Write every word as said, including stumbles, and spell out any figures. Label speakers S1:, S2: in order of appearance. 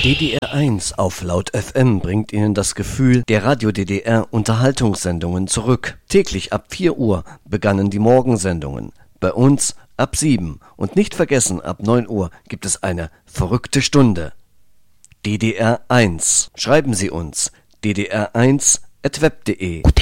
S1: D D R eins auf Laut F M bringt Ihnen das Gefühl der Radio D D R Unterhaltungssendungen zurück. Täglich ab vier Uhr begannen die Morgensendungen. Bei uns ab sieben. Und nicht vergessen, ab neun Uhr gibt es eine verrückte Stunde. D D R eins. Schreiben Sie uns d d r eins at web punkt de.